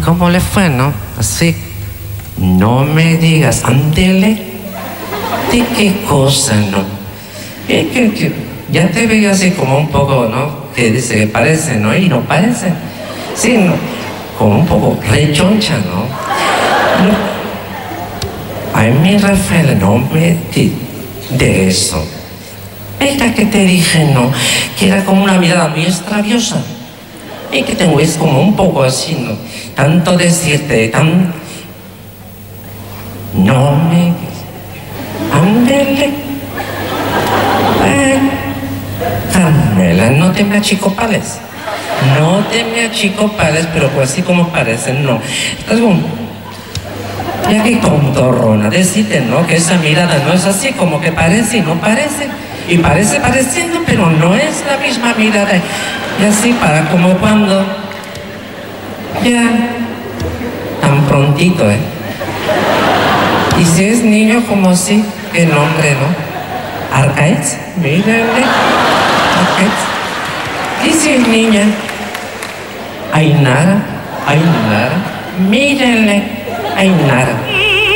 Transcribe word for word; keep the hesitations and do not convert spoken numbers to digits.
cómo le fue, no? Así, no me digas, ándele. ¿De qué cosa, no? Es que, que ya te veo así como un poco, ¿no? Que dice que parece, ¿no? Y no parece. Sí, ¿no? Como un poco rechoncha, ¿no? no. Ay, mi Rafael, no me di de eso. Esta que te dije, ¿no? Que era como una mirada muy extraviosa. Y que tengo es como un poco así, ¿no? Tanto decirte, tan... No me... Ándele. Eh, Carmela, no te me achicopales. No te me achicopales, pero pues así como parecen, no. Estás como... Ya que tontorrona, decirte, ¿no? Que esa mirada no es así, como que parece y no parece. Y parece pareciendo, pero no es la misma mirada. Y así para como cuando... Ya... Tan prontito, ¿eh? Y si es niño, como así, ¿qué nombre, no? Arcaez, mírenle. Arcaez. Y si es niña, Ainara, Ainara, mírenle. Ainara.